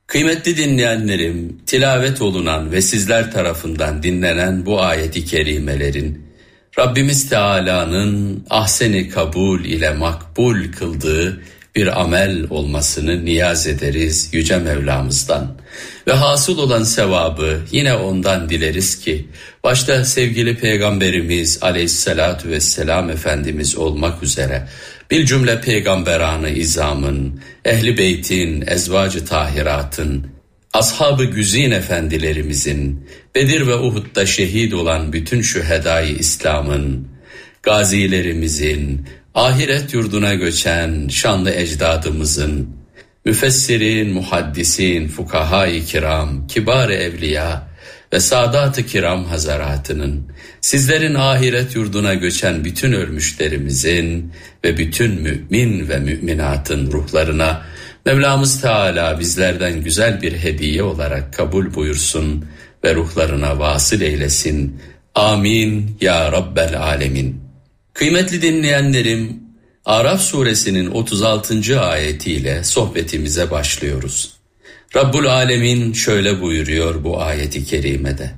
Kıymetli dinleyenlerim, tilavet olunan ve sizler tarafından dinlenen bu ayeti kerimelerin Rabbimiz Teala'nın ahsen-i kabul ile makbul kıldığı bir amel olmasını niyaz ederiz Yüce Mevlamızdan. Ve hasıl olan sevabı yine ondan dileriz ki, başta sevgili Peygamberimiz Aleyhisselatü Vesselam Efendimiz olmak üzere bir cümle peygamberanı izamın, ehli beytin, ezvacı tahiratın, ashab-ı güzin efendilerimizin, Bedir ve Uhud'da şehit olan bütün şühedai İslam'ın, gazilerimizin, ahiret yurduna göçen şanlı ecdadımızın, müfessirin, muhaddisin, fukaha-i kiram, kibar-ı evliya ve sadat-ı kiram hazaratının, sizlerin ahiret yurduna göçen bütün ölmüşlerimizin ve bütün mümin ve müminatın ruhlarına Mevlamız Teala bizlerden güzel bir hediye olarak kabul buyursun ve ruhlarına vasıl eylesin. Amin ya Rabbel Alemin. Kıymetli dinleyenlerim, Araf suresinin 36. ayetiyle sohbetimize başlıyoruz. Rabbul Alemin şöyle buyuruyor bu ayeti kerimede.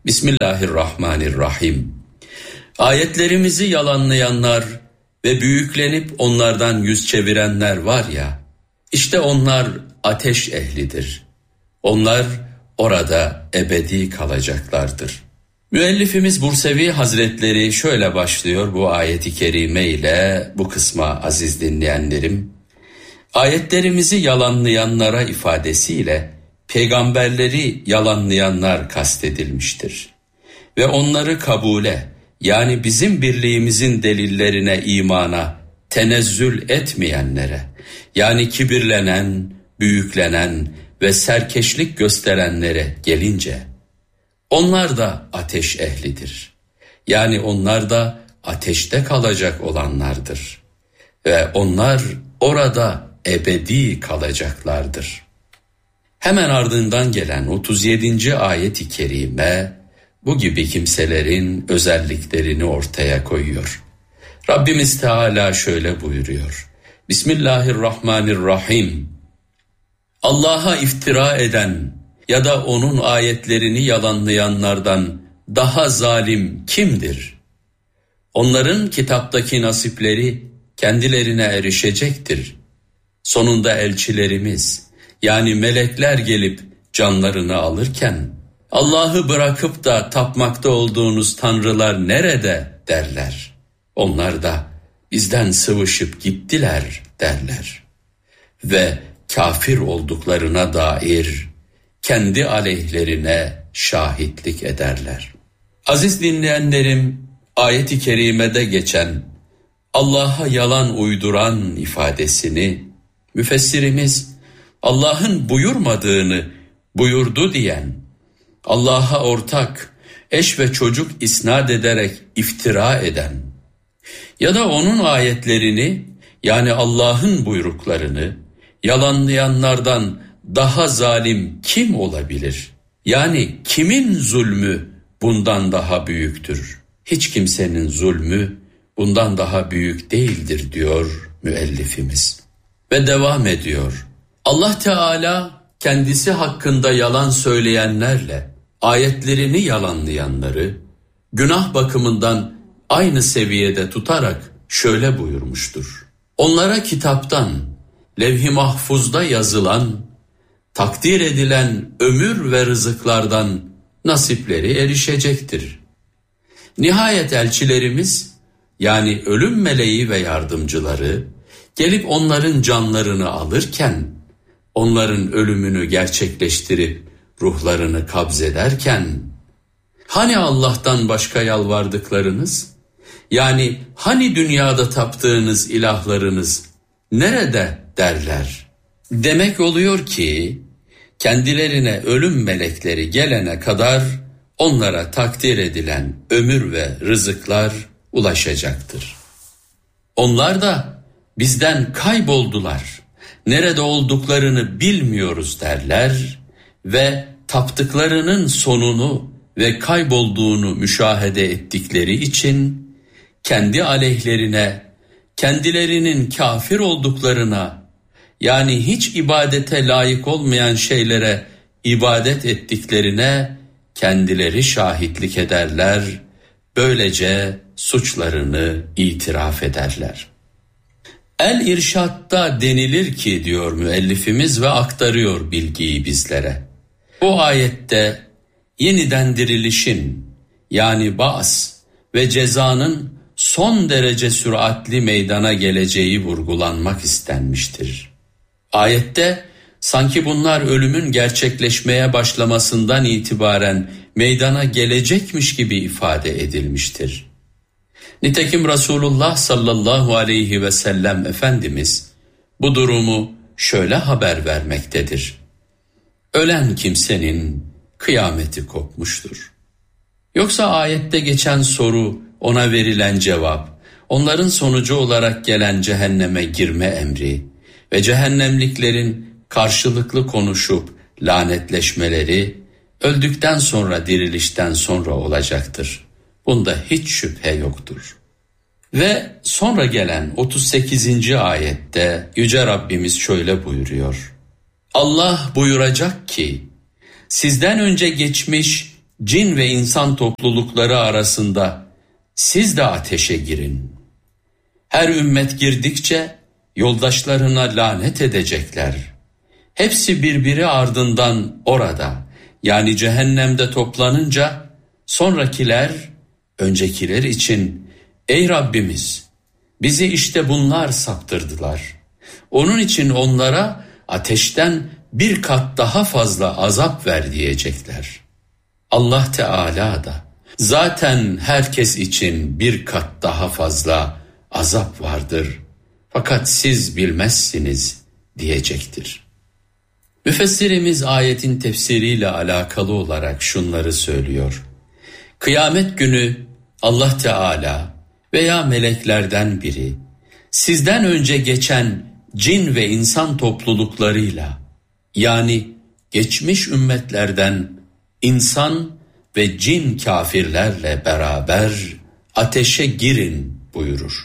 Bismillahirrahmanirrahim. Ayetlerimizi yalanlayanlar ve büyüklenip onlardan yüz çevirenler var ya, işte onlar ateş ehlidir. Onlar orada ebedi kalacaklardır. Müellifimiz Bursevi Hazretleri şöyle başlıyor bu ayeti kerime ile bu kısma aziz dinleyenlerim. Ayetlerimizi yalanlayanlara ifadesiyle peygamberleri yalanlayanlar kastedilmiştir. Ve onları kabule, yani bizim birliğimizin delillerine imana tenezzül etmeyenlere, yani kibirlenen, büyüklenen ve serkeşlik gösterenlere gelince, onlar da ateş ehlidir. Yani onlar da ateşte kalacak olanlardır. Ve onlar orada ebedi kalacaklardır. Hemen ardından gelen 37. ayet-i kerime bu gibi kimselerin özelliklerini ortaya koyuyor. Rabbimiz Teala şöyle buyuruyor. Bismillahirrahmanirrahim. Allah'a iftira eden ya da onun ayetlerini yalanlayanlardan daha zalim kimdir? Onların kitaptaki nasipleri kendilerine erişecektir. Sonunda elçilerimiz, yani melekler gelip canlarını alırken, Allah'ı bırakıp da tapmakta olduğunuz tanrılar nerede derler. Onlar da bizden sıvışıp gittiler derler. Ve kafir olduklarına dair kendi aleyhlerine şahitlik ederler. Aziz dinleyenlerim, ayet-i kerimede geçen Allah'a yalan uyduran ifadesini müfessirimiz Allah'ın buyurmadığını buyurdu diyen, Allah'a ortak, eş ve çocuk isnat ederek iftira eden ya da onun ayetlerini, yani Allah'ın buyruklarını yalanlayanlardan daha zalim kim olabilir? Yani kimin zulmü bundan daha büyüktür? Hiç kimsenin zulmü bundan daha büyük değildir diyor müellifimiz. Ve devam ediyor. Allah Teala kendisi hakkında yalan söyleyenlerle ayetlerini yalanlayanları günah bakımından aynı seviyede tutarak şöyle buyurmuştur. Onlara kitaptan, levh-i mahfuzda yazılan, takdir edilen ömür ve rızıklardan nasipleri erişecektir. Nihayet elçilerimiz, yani ölüm meleği ve yardımcıları, gelip onların canlarını alırken, onların ölümünü gerçekleştirip ruhlarını kabzederken, hani Allah'tan başka yalvardıklarınız, yani hani dünyada taptığınız ilahlarınız nerede derler. Demek oluyor ki, kendilerine ölüm melekleri gelene kadar onlara takdir edilen ömür ve rızıklar ulaşacaktır. Onlar da bizden kayboldular, nerede olduklarını bilmiyoruz derler ve taptıklarının sonunu ve kaybolduğunu müşahede ettikleri için kendi aleyhlerine, kendilerinin kafir olduklarına, yani hiç ibadete layık olmayan şeylere ibadet ettiklerine kendileri şahitlik ederler. Böylece suçlarını itiraf ederler. El-İrşad'da denilir ki diyor müellifimiz ve aktarıyor bilgiyi bizlere. Bu ayette yeniden dirilişin yani ba'as ve cezanın son derece süratli meydana geleceği vurgulanmak istenmiştir. Ayette sanki bunlar ölümün gerçekleşmeye başlamasından itibaren meydana gelecekmiş gibi ifade edilmiştir. Nitekim Resulullah sallallahu aleyhi ve sellem Efendimiz bu durumu şöyle haber vermektedir. Ölen kimsenin kıyameti kopmuştur. Yoksa ayette geçen soru, ona verilen cevap, onların sonucu olarak gelen cehenneme girme emri ve cehennemliklerin karşılıklı konuşup lanetleşmeleri öldükten sonra dirilişten sonra olacaktır. Bunda hiç şüphe yoktur. Ve sonra gelen 38. ayette Yüce Rabbimiz şöyle buyuruyor. Allah buyuracak ki, sizden önce geçmiş cin ve insan toplulukları arasında siz de ateşe girin. Her ümmet girdikçe yoldaşlarına lanet edecekler. Hepsi birbiri ardından orada, yani cehennemde toplanınca sonrakiler öncekiler için ey Rabbimiz bizi işte bunlar saptırdılar. Onun için onlara ateşten bir kat daha fazla azap ver diyecekler. Allah Teala da zaten herkes için bir kat daha fazla azap vardır. Fakat siz bilmezsiniz diyecektir. Müfessirimiz ayetin tefsiriyle alakalı olarak şunları söylüyor. Kıyamet günü Allah Teala veya meleklerden biri sizden önce geçen cin ve insan topluluklarıyla, yani geçmiş ümmetlerden insan ve cin kafirlerle beraber ateşe girin buyurur.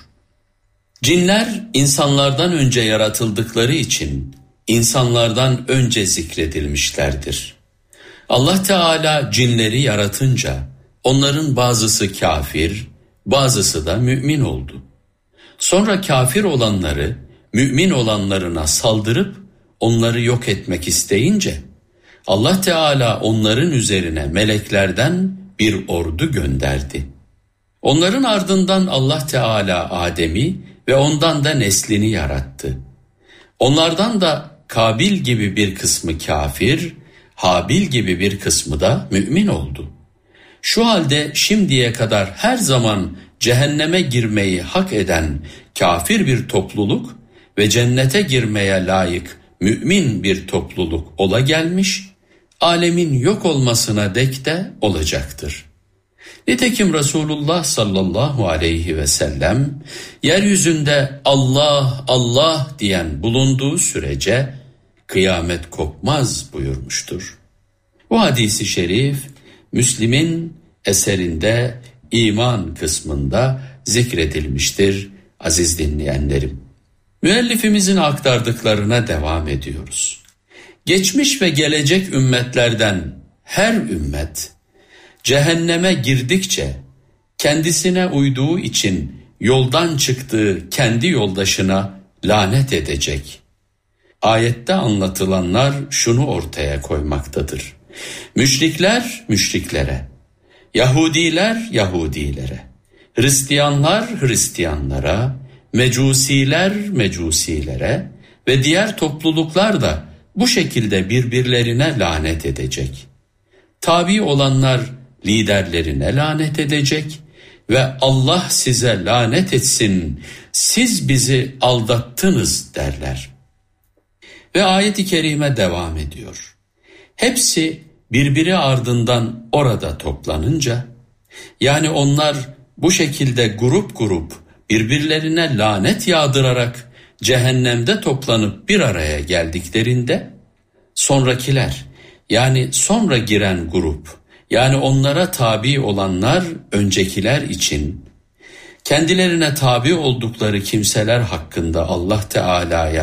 Cinler insanlardan önce yaratıldıkları için insanlardan önce zikredilmişlerdir. Allah Teala cinleri yaratınca onların bazısı kafir, bazısı da mümin oldu. Sonra kafir olanları mümin olanlarına saldırıp onları yok etmek isteyince Allah Teala onların üzerine meleklerden bir ordu gönderdi. Onların ardından Allah Teala Adem'i ve ondan da neslini yarattı. Onlardan da Kabil gibi bir kısmı kafir, Habil gibi bir kısmı da mümin oldu. Şu halde şimdiye kadar her zaman cehenneme girmeyi hak eden kafir bir topluluk ve cennete girmeye layık mümin bir topluluk ola gelmiş, alemin yok olmasına dek de olacaktır. Nitekim Resulullah sallallahu aleyhi ve sellem yeryüzünde Allah Allah diyen bulunduğu sürece kıyamet kopmaz buyurmuştur. Bu hadisi şerif Müslim'in eserinde iman kısmında zikredilmiştir aziz dinleyenlerim. Müellifimizin aktardıklarına devam ediyoruz. Geçmiş ve gelecek ümmetlerden her ümmet cehenneme girdikçe kendisine uyduğu için yoldan çıktığı kendi yoldaşına lanet edecek. Ayette anlatılanlar şunu ortaya koymaktadır. Müşrikler müşriklere, Yahudiler Yahudilere, Hristiyanlar Hristiyanlara, Mecusiler Mecusilere ve diğer topluluklar da bu şekilde birbirlerine lanet edecek. Tabi olanlar liderlerine lanet edecek ve Allah size lanet etsin, siz bizi aldattınız derler. Ve ayet-i kerime devam ediyor. Hepsi birbiri ardından orada toplanınca, yani onlar bu şekilde grup grup birbirlerine lanet yağdırarak cehennemde toplanıp bir araya geldiklerinde, sonrakiler yani sonra giren grup, yani onlara tabi olanlar öncekiler için kendilerine tabi oldukları kimseler hakkında Allah Teala'ya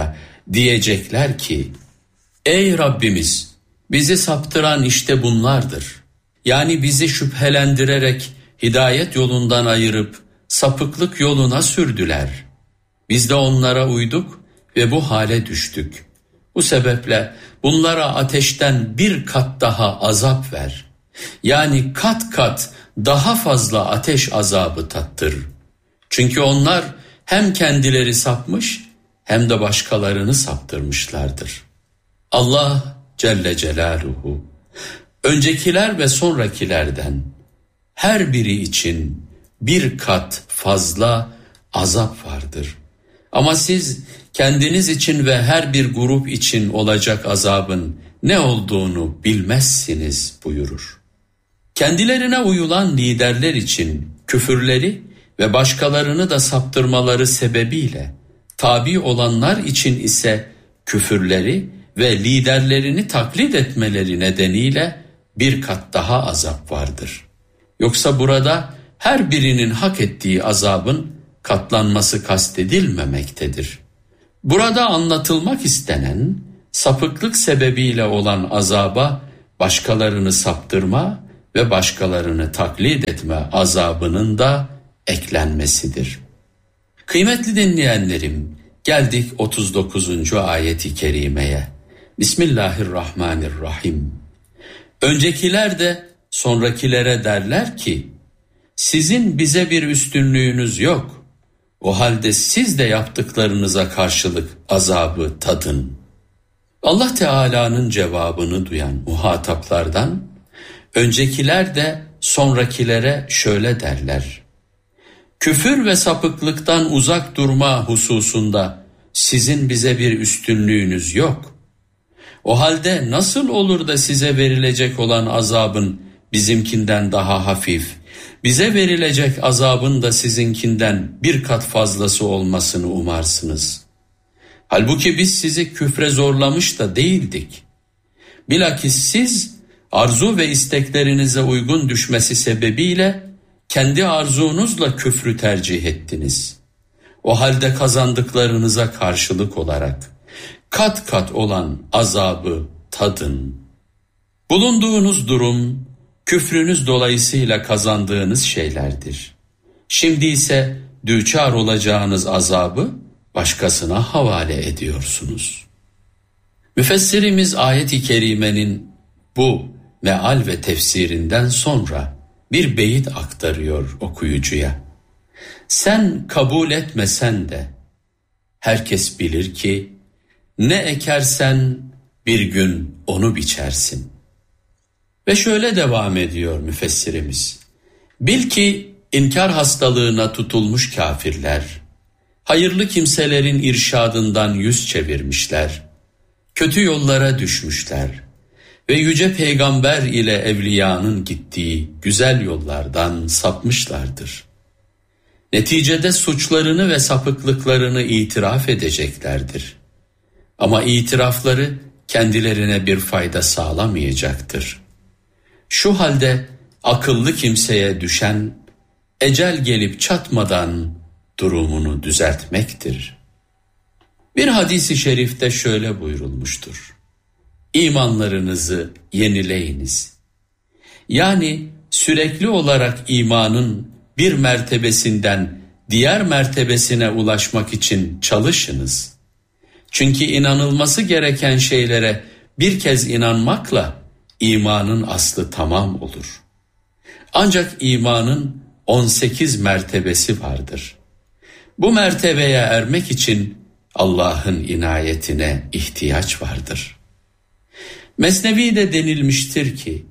Diyecekler ki, ey Rabbimiz, bizi saptıran işte bunlardır. Yani bizi şüphelendirerek hidayet yolundan ayırıp sapıklık yoluna sürdüler. Biz de onlara uyduk ve bu hale düştük. Bu sebeple bunlara ateşten bir kat daha azap ver. Yani kat kat daha fazla ateş azabı tattır. Çünkü onlar hem kendileri sapmış hem de başkalarını saptırmışlardır. Allah Celle Celaluhu, öncekiler ve sonrakilerden her biri için bir kat fazla azap vardır. Ama siz kendiniz için ve her bir grup için olacak azabın ne olduğunu bilmezsiniz buyurur. Kendilerine uyulan liderler için küfürleri ve başkalarını da saptırmaları sebebiyle, tabi olanlar için ise küfürleri ve liderlerini taklit etmeleri nedeniyle bir kat daha azap vardır. Yoksa burada her birinin hak ettiği azabın katlanması kastedilmemektedir. Burada anlatılmak istenen sapıklık sebebiyle olan azaba başkalarını saptırma ve başkalarını taklit etme azabının da eklenmesidir. Kıymetli dinleyenlerim, geldik 39. ayeti kerimeye. Bismillahirrahmanirrahim. Öncekiler de sonrakilere derler ki, sizin bize bir üstünlüğünüz yok. O halde siz de yaptıklarınıza karşılık azabı tadın. Allah Teala'nın cevabını duyan muhataplardan, öncekiler de sonrakilere şöyle derler. Küfür ve sapıklıktan uzak durma hususunda sizin bize bir üstünlüğünüz yok. O halde nasıl olur da size verilecek olan azabın bizimkinden daha hafif, bize verilecek azabın da sizinkinden bir kat fazlası olmasını umarsınız? Halbuki biz sizi küfre zorlamış da değildik. Bilakis siz arzu ve isteklerinize uygun düşmesi sebebiyle kendi arzunuzla küfrü tercih ettiniz. O halde kazandıklarınıza karşılık olarak kat kat olan azabı tadın. Bulunduğunuz durum küfrünüz dolayısıyla kazandığınız şeylerdir. Şimdi ise düçar olacağınız azabı başkasına havale ediyorsunuz. Müfessirimiz ayet-i kerimenin bu meal ve tefsirinden sonra bir beyit aktarıyor okuyucuya. Sen kabul etmesen de herkes bilir ki ne ekersen bir gün onu biçersin. Ve şöyle devam ediyor müfessirimiz. Bil ki inkar hastalığına tutulmuş kafirler, hayırlı kimselerin irşadından yüz çevirmişler, kötü yollara düşmüşler ve yüce peygamber ile evliyanın gittiği güzel yollardan sapmışlardır. Neticede suçlarını ve sapıklıklarını itiraf edeceklerdir. Ama itirafları kendilerine bir fayda sağlamayacaktır. Şu halde akıllı kimseye düşen ecel gelip çatmadan durumunu düzeltmektir. Bir hadis-i şerifte şöyle buyurulmuştur. İmanlarınızı yenileyiniz. Yani sürekli olarak imanın bir mertebesinden diğer mertebesine ulaşmak için çalışınız. Çünkü inanılması gereken şeylere bir kez inanmakla imanın aslı tamam olur. Ancak imanın 18 mertebesi vardır. Bu mertebeye ermek için Allah'ın inayetine ihtiyaç vardır. Mesnevi'de denilmiştir ki,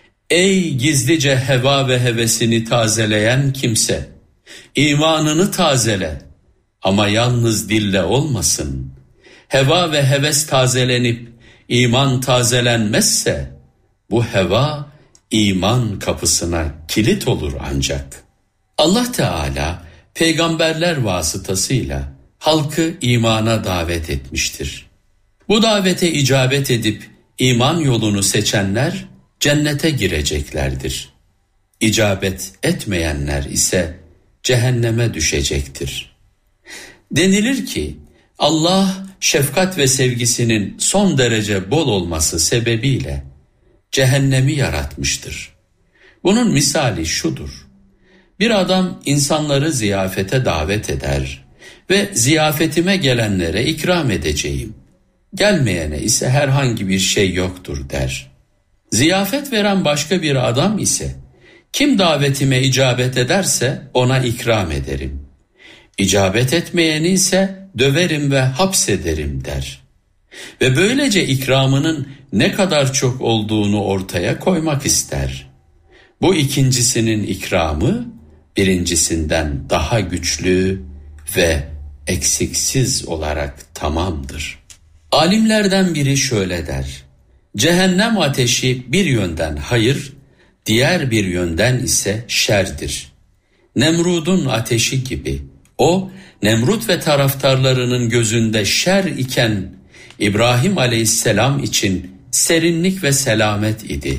ey gizlice heva ve hevesini tazeleyen kimse, imanını tazele ama yalnız dille olmasın. Heva ve heves tazelenip iman tazelenmezse, bu heva iman kapısına kilit olur ancak. Allah Teala peygamberler vasıtasıyla halkı imana davet etmiştir. Bu davete icabet edip iman yolunu seçenler cennete gireceklerdir. İcabet etmeyenler ise cehenneme düşecektir. Denilir ki Allah şefkat ve sevgisinin son derece bol olması sebebiyle cehennemi yaratmıştır. Bunun misali şudur: bir adam insanları ziyafete davet eder ve ziyafetime gelenlere ikram edeceğim, gelmeyene ise herhangi bir şey yoktur der. Ziyafet veren başka bir adam ise kim davetime icabet ederse ona ikram ederim, İcabet etmeyeni ise döverim ve hapsederim der. Ve böylece ikramının ne kadar çok olduğunu ortaya koymak ister. Bu ikincisinin ikramı birincisinden daha güçlü ve eksiksiz olarak tamamdır. Alimlerden biri şöyle der: cehennem ateşi bir yönden hayır, diğer bir yönden ise şerdir. Nemrud'un ateşi gibi. O, Nemrut ve taraftarlarının gözünde şer iken İbrahim aleyhisselam için serinlik ve selamet idi.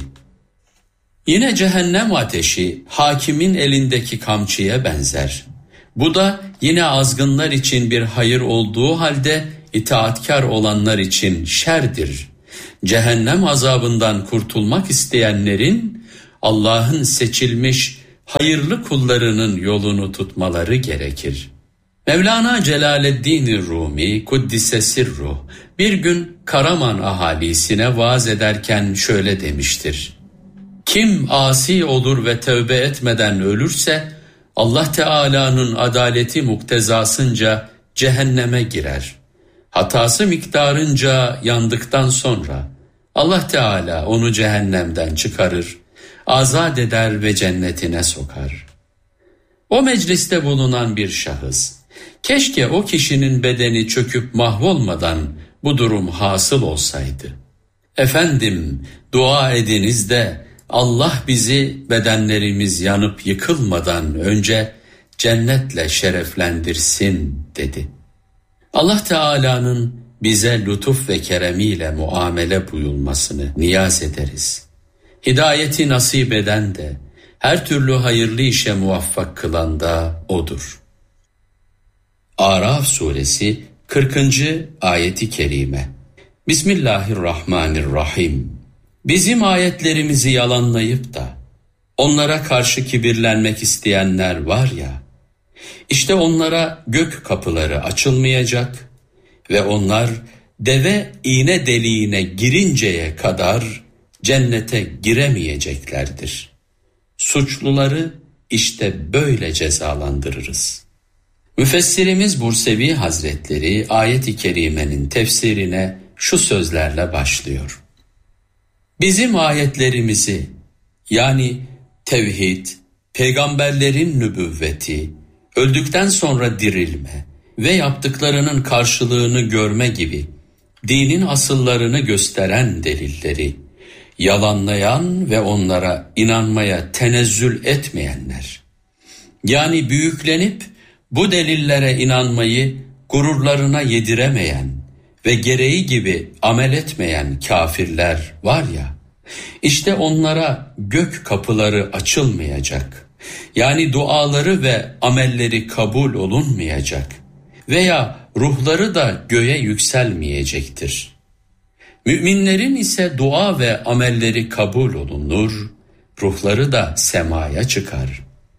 Yine cehennem ateşi hakimin elindeki kamçıya benzer. Bu da yine azgınlar için bir hayır olduğu halde itaatkar olanlar için şerdir. Cehennem azabından kurtulmak isteyenlerin Allah'ın seçilmiş hayırlı kullarının yolunu tutmaları gerekir. Mevlana Celaleddin Rumi Kuddise Sirruh bir gün Karaman ahalisine vaaz ederken şöyle demiştir: kim asi olur ve tövbe etmeden ölürse Allah Teala'nın adaleti muktezasınca cehenneme girer. Hatası miktarınca yandıktan sonra Allah Teala onu cehennemden çıkarır, azat eder ve cennetine sokar. O mecliste bulunan bir şahıs, keşke o kişinin bedeni çöküp mahvolmadan bu durum hasıl olsaydı. Efendim, dua ediniz de Allah bizi bedenlerimiz yanıp yıkılmadan önce cennetle şereflendirsin dedi. Allah Teala'nın bize lütuf ve keremiyle muamele buyurmasını niyaz ederiz. Hidayeti nasip eden de her türlü hayırlı işe muvaffak kılan da O'dur. Araf suresi 40. ayeti kerime. Bismillahirrahmanirrahim. Bizim ayetlerimizi yalanlayıp da onlara karşı kibirlenmek isteyenler var ya, işte onlara gök kapıları açılmayacak ve onlar deve iğne deliğine girinceye kadar cennete giremeyeceklerdir. Suçluları işte böyle cezalandırırız. Müfessirimiz Bursevi Hazretleri ayet-i kerimenin tefsirine şu sözlerle başlıyor: bizim ayetlerimizi, yani tevhid, peygamberlerin nübüvveti, öldükten sonra dirilme ve yaptıklarının karşılığını görme gibi dinin asıllarını gösteren delilleri yalanlayan ve onlara inanmaya tenezzül etmeyenler, yani büyüklenip bu delillere inanmayı gururlarına yediremeyen ve gereği gibi amel etmeyen kafirler var ya, işte onlara gök kapıları açılmayacak, yani duaları ve amelleri kabul olunmayacak veya ruhları da göğe yükselmeyecektir. Müminlerin ise dua ve amelleri kabul olunur, ruhları da semaya çıkar.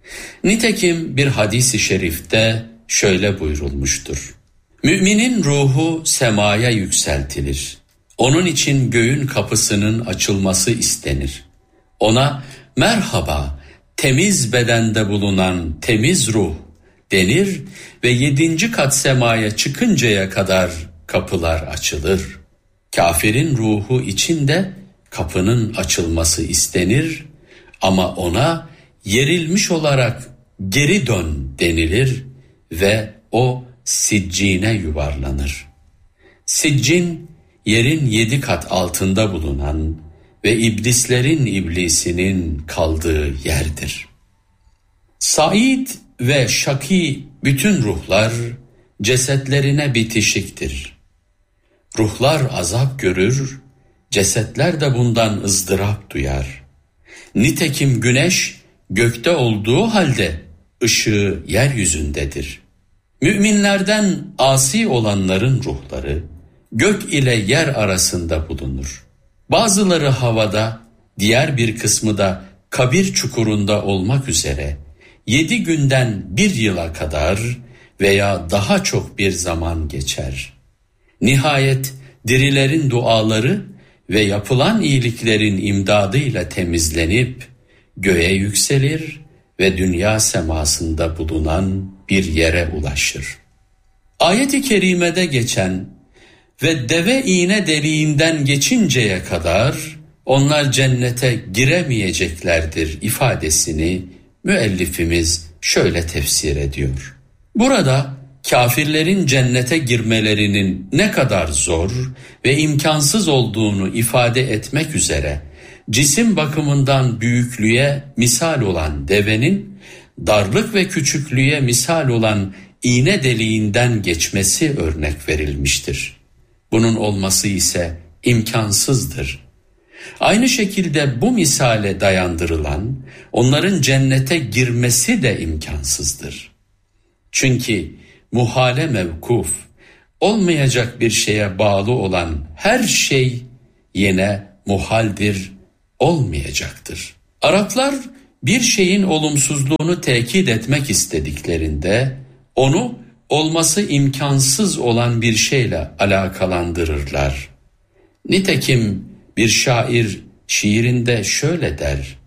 Nitekim bir hadis-i şerifte şöyle buyurulmuştur: müminin ruhu semaya yükseltilir. Onun için göğün kapısının açılması istenir. Ona merhaba, temiz bedende bulunan temiz ruh denir ve 7. kat semaya çıkıncaya kadar kapılar açılır. Kafirin ruhu için de kapının açılması istenir ama ona yerilmiş olarak geri dön denilir ve o siccine yuvarlanır. Siccin, yerin 7 kat altında bulunan ve iblislerin iblisinin kaldığı yerdir. Said ve şaki bütün ruhlar cesetlerine bitişiktir. Ruhlar azap görür, cesetler de bundan ızdırap duyar. Nitekim güneş gökte olduğu halde ışığı yeryüzündedir. Müminlerden asi olanların ruhları gök ile yer arasında bulunur. Bazıları havada, diğer bir kısmı da kabir çukurunda olmak üzere 7 günden 1 yıla kadar veya daha çok bir zaman geçer. Nihayet dirilerin duaları ve yapılan iyiliklerin imdadıyla temizlenip göğe yükselir ve dünya semasında bulunan bir yere ulaşır. Ayet-i kerimede geçen ve deve iğne deliğinden geçinceye kadar onlar cennete giremeyeceklerdir ifadesini müellifimiz şöyle tefsir ediyor. Burada kafirlerin cennete girmelerinin ne kadar zor ve imkansız olduğunu ifade etmek üzere cisim bakımından büyüklüğe misal olan devenin darlık ve küçüklüğe misal olan iğne deliğinden geçmesi örnek verilmiştir. Bunun olması ise imkansızdır. Aynı şekilde bu misale dayandırılan onların cennete girmesi de imkansızdır. Çünkü muhale mevkuf, olmayacak bir şeye bağlı olan her şey yine muhaldir, olmayacaktır. Araplar bir şeyin olumsuzluğunu tekit etmek istediklerinde onu olması imkansız olan bir şeyle alakalandırırlar. Nitekim bir şair şiirinde şöyle der: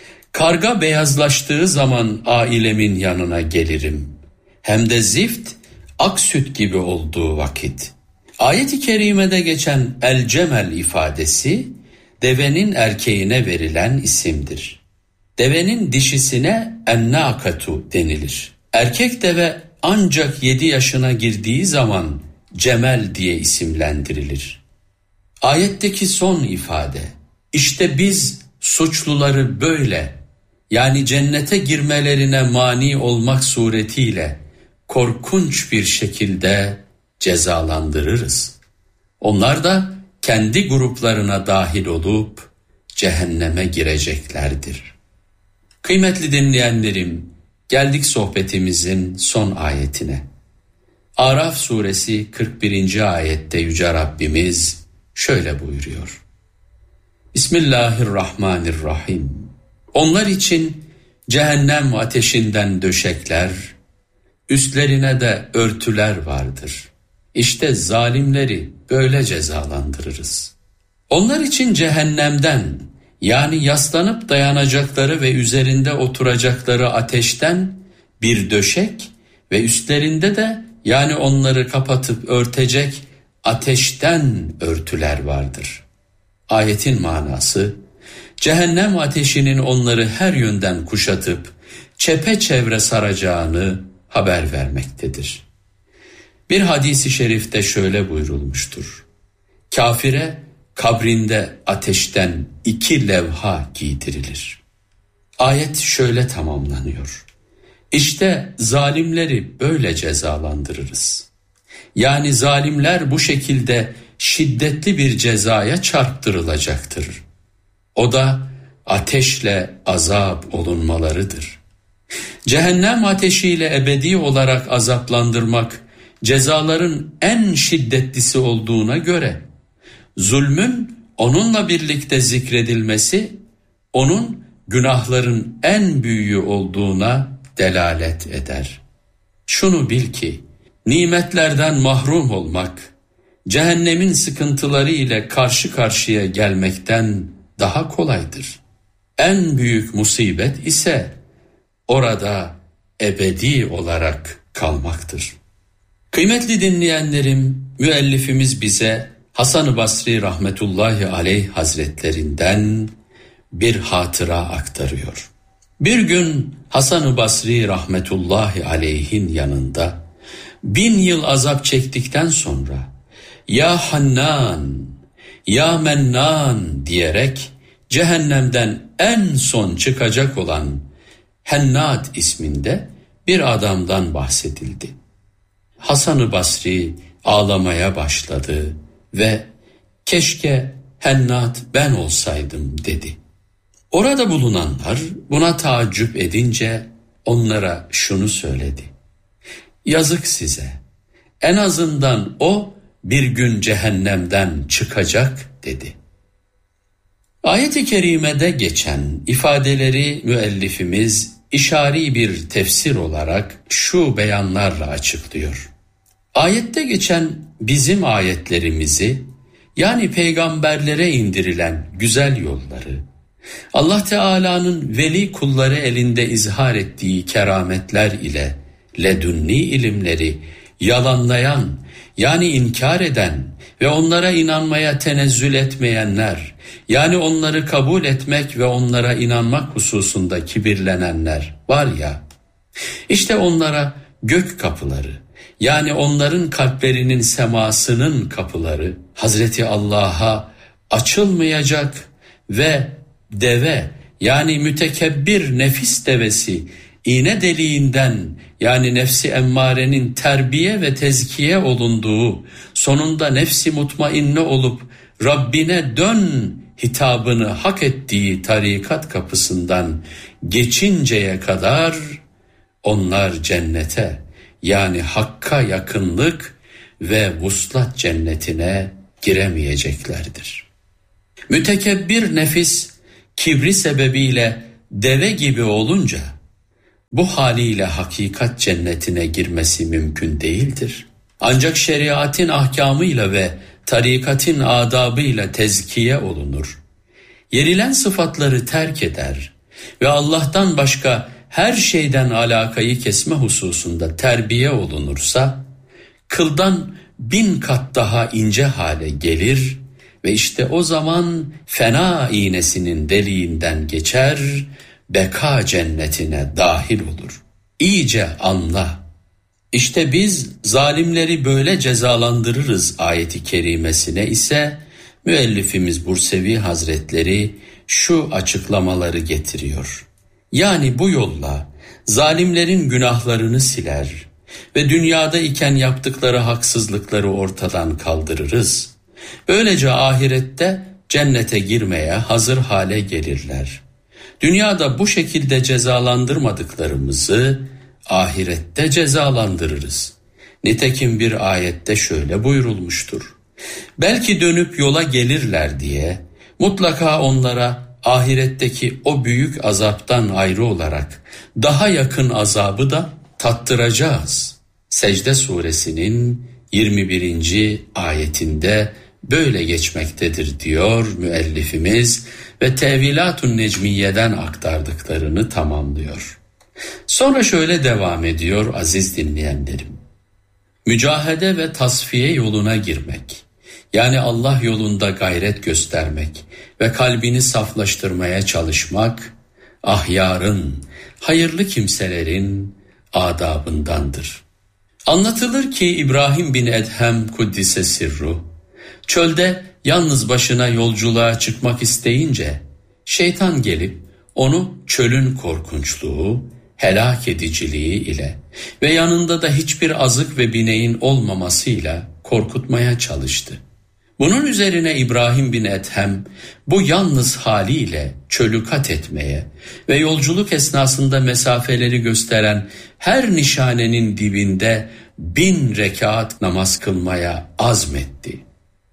"Karga beyazlaştığı zaman ailemin yanına gelirim. Hem de zift ak süt gibi olduğu vakit." Ayet-i kerimede geçen el-cemel ifadesi devenin erkeğine verilen isimdir. Devenin dişisine ennâkatu denilir. Erkek deve ancak 7 yaşına girdiği zaman cemel diye isimlendirilir. Ayetteki son ifade, işte biz suçluları böyle, yani cennete girmelerine mani olmak suretiyle korkunç bir şekilde cezalandırırız. Onlar da kendi gruplarına dahil olup cehenneme gireceklerdir. Kıymetli dinleyenlerim, geldik sohbetimizin son ayetine. Araf suresi 41. ayette Yüce Rabbimiz şöyle buyuruyor: Bismillahirrahmanirrahim. Onlar için cehennem ateşinden döşekler, üstlerine de örtüler vardır. İşte zalimleri böyle cezalandırırız. Onlar için cehennemden, yani yaslanıp dayanacakları ve üzerinde oturacakları ateşten bir döşek ve üstlerinde de, yani onları kapatıp örtecek ateşten örtüler vardır. Ayetin manası, cehennem ateşinin onları her yönden kuşatıp çepeçevre saracağını haber vermektedir. Bir hadis-i şerifte şöyle buyurulmuştur: kafire kabrinde ateşten 2 levha giydirilir. Ayet şöyle tamamlanıyor: İşte zalimleri böyle cezalandırırız. Yani zalimler bu şekilde şiddetli bir cezaya çarptırılacaktır. O da ateşle azap olunmalarıdır. Cehennem ateşiyle ebedi olarak azaplandırmak cezaların en şiddetlisi olduğuna göre zulmün onunla birlikte zikredilmesi onun günahların en büyüğü olduğuna delalet eder. Şunu bil ki nimetlerden mahrum olmak cehennemin sıkıntıları ile karşı karşıya gelmekten daha kolaydır. En büyük musibet ise orada ebedi olarak kalmaktır. Kıymetli dinleyenlerim, müellifimiz bize Hasan-ı Basri rahmetullahi aleyh hazretlerinden bir hatıra aktarıyor. Bir gün Hasan-ı Basri rahmetullahi aleyhin yanında 1000 yıl azap çektikten sonra "Ya Hannan, Ya Mennan" diyerek cehennemden en son çıkacak olan Hennad isminde bir adamdan bahsedildi. Hasan-ı Basri ağlamaya başladı ve "Keşke Hennad ben olsaydım" dedi. Orada bulunanlar buna taaccüp edince onlara şunu söyledi: "Yazık size, en azından o bir gün cehennemden çıkacak dedi. Ayet-i kerimede geçen ifadeleri müellifimiz işari bir tefsir olarak şu beyanlarla açıklıyor. Ayette geçen bizim ayetlerimizi, yani peygamberlere indirilen güzel yolları, Allah Teala'nın veli kulları elinde izhar ettiği kerametler ile ledünni ilimleri yalanlayan, yani inkar eden ve onlara inanmaya tenezzül etmeyenler, yani onları kabul etmek ve onlara inanmak hususunda kibirlenenler var ya, işte onlara gök kapıları, yani onların kalplerinin semasının kapıları Hazreti Allah'a açılmayacak ve deve, yani mütekebbir nefis devesi iğne deliğinden, yani nefsi emmarenin terbiye ve tezkiye olunduğu, sonunda nefsi mutmainne olup Rabbine dön hitabını hak ettiği tarikat kapısından geçinceye kadar onlar cennete, yani Hakk'a yakınlık ve vuslat cennetine giremeyeceklerdir. Mütekebbir nefis kibri sebebiyle deve gibi olunca bu haliyle hakikat cennetine girmesi mümkün değildir. Ancak şeriatın ahkamıyla ve tarikatın adabıyla tezkiye olunur. Yerilen sıfatları terk eder ve Allah'tan başka her şeyden alakayı kesme hususunda terbiye olunursa, kıldan 1000 kat daha ince hale gelir ve işte o zaman fena iğnesinin deliğinden geçer, beka cennetine dahil olur. İyice anla. İşte biz zalimleri böyle cezalandırırız ayeti kerimesine ise müellifimiz Bursevi Hazretleri şu açıklamaları getiriyor. Yani bu yolla zalimlerin günahlarını siler ve dünyada iken yaptıkları haksızlıkları ortadan kaldırırız. Böylece ahirette cennete girmeye hazır hale gelirler. Dünyada bu şekilde cezalandırmadıklarımızı ahirette cezalandırırız. Nitekim bir ayette şöyle buyurulmuştur. Belki dönüp yola gelirler diye mutlaka onlara ahiretteki o büyük azaptan ayrı olarak daha yakın azabı da tattıracağız. Secde suresinin 21. ayetinde böyle geçmektedir diyor müellifimiz ve Tevilatun Necmiye'den aktardıklarını tamamlıyor. Sonra şöyle devam ediyor aziz dinleyenlerim. Mücahede ve tasfiye yoluna girmek, yani Allah yolunda gayret göstermek ve kalbini saflaştırmaya çalışmak, ahyarın, hayırlı kimselerin adabındandır. Anlatılır ki İbrahim bin Edhem Kuddise Sirru, çölde yalnız başına yolculuğa çıkmak isteyince, şeytan gelip onu çölün korkunçluğu, helak ediciliği ile ve yanında da hiçbir azık ve bineğin olmamasıyla korkutmaya çalıştı. Bunun üzerine İbrahim bin Edhem bu yalnız haliyle çölü kat etmeye ve yolculuk esnasında mesafeleri gösteren her nişanenin dibinde 1000 rekat namaz kılmaya azmetti.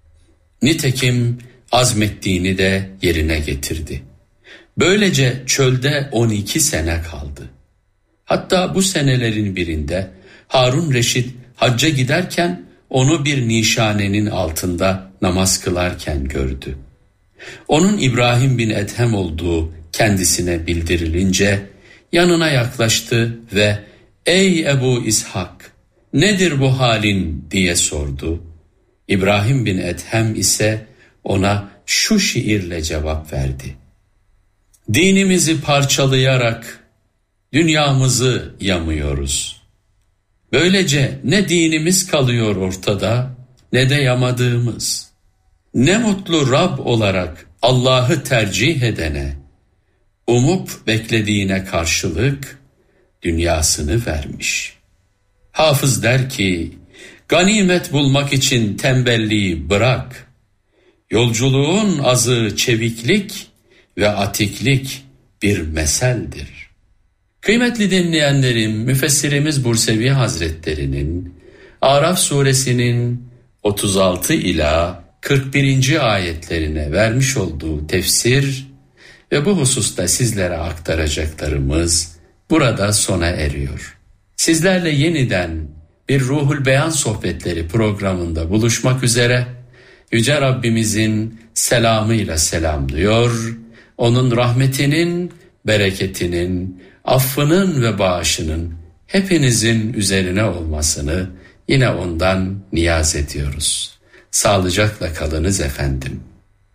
Nitekim azmettiğini de yerine getirdi. Böylece çölde 12 sene kaldı. Hatta bu senelerin birinde Harun Reşit hacca giderken onu bir nişanenin altında namaz kılarken gördü. Onun İbrahim bin Edhem olduğu kendisine bildirilince yanına yaklaştı ve "Ey Ebu İshak, nedir bu halin?" diye sordu. İbrahim bin Edhem ise ona şu şiirle cevap verdi. Dinimizi parçalayarak dünyamızı yamıyoruz. Böylece ne dinimiz kalıyor ortada ne de yamadığımız. Ne mutlu Rab olarak Allah'ı tercih edene, umup beklediğine karşılık dünyasını vermiş. Hafız der ki, ganimet bulmak için tembelliği bırak. Yolculuğun azı çeviklik ve atiklik bir meseldir. Kıymetli dinleyenlerim, müfessirimiz Bursevi Hazretleri'nin Araf suresinin 36 ila 41. ayetlerine vermiş olduğu tefsir ve bu hususta sizlere aktaracaklarımız burada sona eriyor. Sizlerle yeniden bir Ruhul Beyan sohbetleri programında buluşmak üzere Yüce Rabbimizin selamıyla selamlıyor, onun rahmetinin, bereketinin, affının ve bağışının hepinizin üzerine olmasını yine ondan niyaz ediyoruz. Sağlıcakla kalınız efendim.